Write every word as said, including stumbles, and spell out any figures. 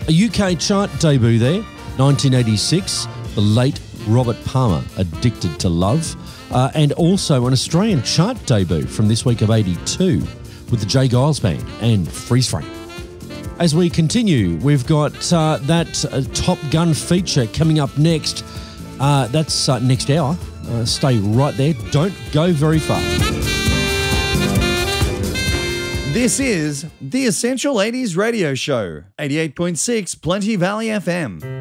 A U K chart debut there, nineteen eighty-six, the late Robert Palmer, Addicted to Love. Uh, and also an Australian chart debut from this week of eighty-two with the J. Giles Band and Freeze Frame. As we continue, we've got uh, that uh, Top Gun feature coming up next. Uh, that's uh, next hour. Uh, stay right there. Don't go very far. This is the Essential eighties Radio Show, eighty-eight point six Plenty Valley F M.